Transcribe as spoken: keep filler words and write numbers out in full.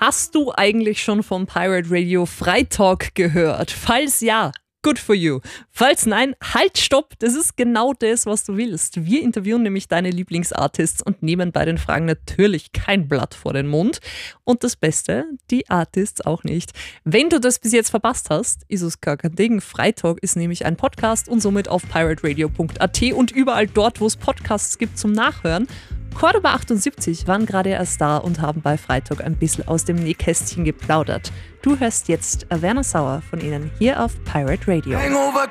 Hast du eigentlich schon vom Pirate Radio Freitalk gehört? Falls ja, good for you. Falls nein, halt, stopp, das ist genau das, was du willst. Wir interviewen nämlich deine Lieblingsartists und nehmen bei den Fragen natürlich kein Blatt vor den Mund. Und das Beste, die Artists auch nicht. Wenn du das bis jetzt verpasst hast, ist es gar kein Ding. Freitalk ist nämlich ein Podcast und somit auf pirate radio punkt a t und überall dort, wo es Podcasts gibt zum Nachhören. Cordoba achtundsiebzig waren gerade erst da und haben bei Freitalk ein bisschen aus dem Nähkästchen geplaudert. Du hörst jetzt Werner Sauer von ihnen hier auf Pirate Radio. Hangover